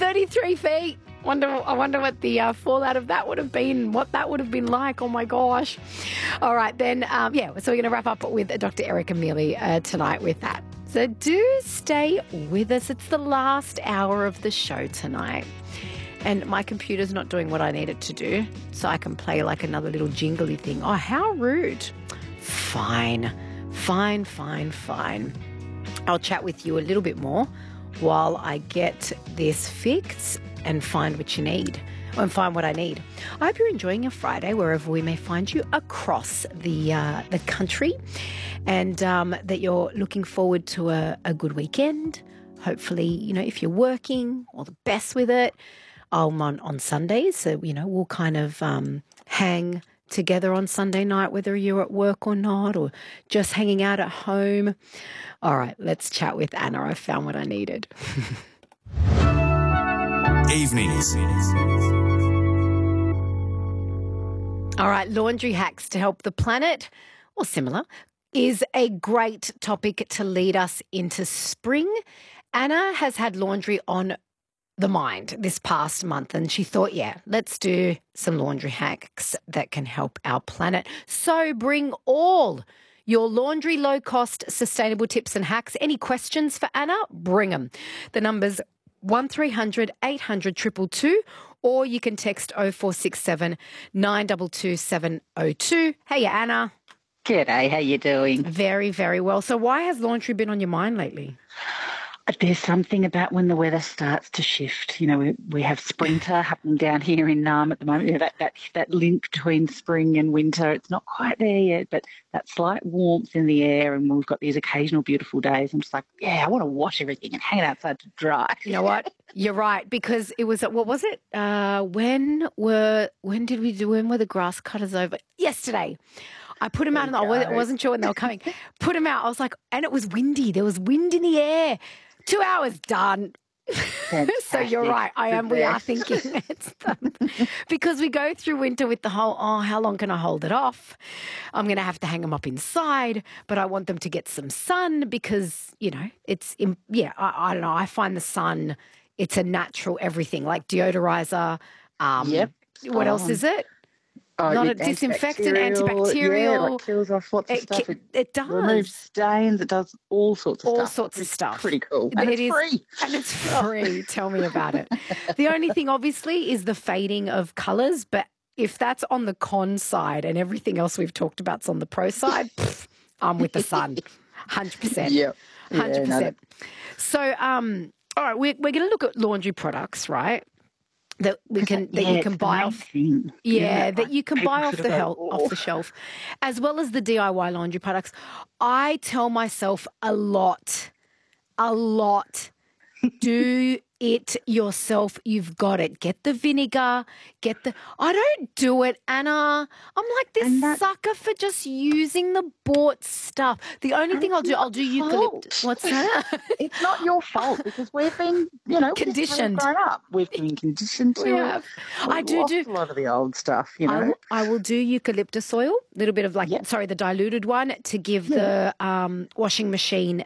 33 feet. I wonder what the fallout of that would have been, what that would have been like. Oh, my gosh. All right, then, so we're going to wrap up with Dr. Erica Mealy tonight with that. So do stay with us. It's the last hour of the show tonight. And my computer's not doing what I need it to do, so I can play like another little jingly thing. Oh, how rude. Fine. I'll chat with you a little bit more while I get this fixed and find what you need, and find what I need. I hope you're enjoying your Friday wherever we may find you across the country, and that you're looking forward to a good weekend. Hopefully, if you're working, all the best with it. I'm on Sundays, so, we'll kind of hang together on Sunday night, whether you're at work or not, or just hanging out at home. All right, let's chat with Anna. I found what I needed. Evenings. All right, laundry hacks to help the planet, or similar, is a great topic to lead us into spring. Anna has had laundry on the mind this past month, and she thought, let's do some laundry hacks that can help our planet. So bring all your laundry low-cost sustainable tips and hacks. Any questions for Anna? Bring them. The number's 1300 800 222, or you can text 0467 922 702. Hey, Anna. G'day, how you doing? Very, very well. So why has laundry been on your mind lately? There's something about when the weather starts to shift. We have sprinter happening down here in Naarm at the moment. That link between spring and winter, it's not quite there yet, but that slight warmth in the air, and we've got these occasional beautiful days. I'm just like, I want to wash everything and hang it outside to dry. You know what? You're right, because it was, what was it? When were the grass cutters over? Yesterday. I put them out, and I wasn't sure when they were coming. Put them out. I was like, and it was windy. There was wind in the air. 2 hours done. So you're right. We are thinking it's them. Because we go through winter with the whole, how long can I hold it off? I'm going to have to hang them up inside, but I want them to get some sun because, I don't know. I find the sun, it's a natural everything, like deodorizer. Yep. What else is it? Not a disinfectant, antibacterial. Yeah, it kills off lots of stuff. It does. Removes stains. It does all sorts of stuff. All sorts of stuff. Pretty cool. And it's free. And it's free. Tell me about it. The only thing, obviously, is the fading of colours. But if that's on the con side and everything else we've talked about's on the pro side, I'm with the sun. 100%. Yep. 100%. No. So, all right, we're going to look at laundry products, right? That you can buy off, that you can buy off the shelf, as well as the DIY laundry products. I tell myself a lot. Do it yourself. You've got it. Get the vinegar. I don't do it, Anna. I'm like this sucker for just using the bought stuff. The only thing I'll do eucalyptus. What's that? It's not your fault because we've been, conditioned. We've grown up. We've been conditioned to it. I do a lot of the old stuff, I will do eucalyptus oil, a little bit of the diluted one, to give the washing machine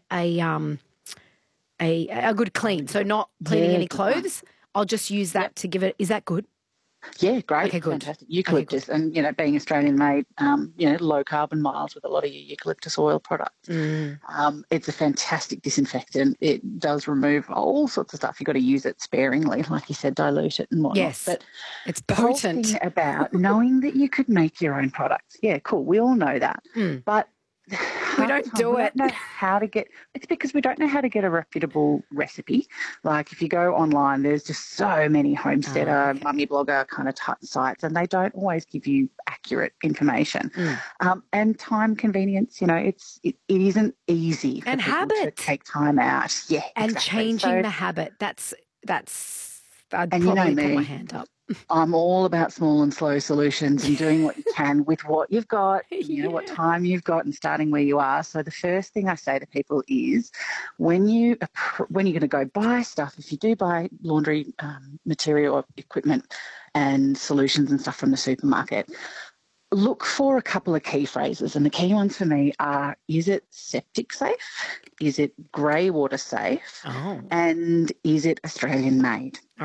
a good clean. So not cleaning any clothes. I'll just use that to give it. Is that good? Yeah, great. Okay, good. Fantastic. Eucalyptus and, being Australian made, low carbon miles with a lot of your eucalyptus oil products. It's a fantastic disinfectant. It does remove all sorts of stuff. You've got to use it sparingly, like you said, dilute it and whatnot. Yes, but it's the whole potent. thing about knowing that you could make your own products. Yeah, cool. We all know that. But we don't do it. We don't know how to get. It's because we don't know how to get a reputable recipe. Like if you go online, there's just so many homesteader, mummy blogger kind of sites, and they don't always give you accurate information. And time convenience, it isn't easy for and people habit to take time out. Yeah, and exactly. changing the habit. That's. I'd probably put my hand up. I'm all about small and slow solutions and doing what you can with what you've got, what time you've got, and starting where you are. So the first thing I say to people is when you're going to go buy stuff, if you do buy laundry material or equipment and solutions and stuff from the supermarket, look for a couple of key phrases. And the key ones for me are, is it septic safe? Is it grey water safe? And is it Australian made?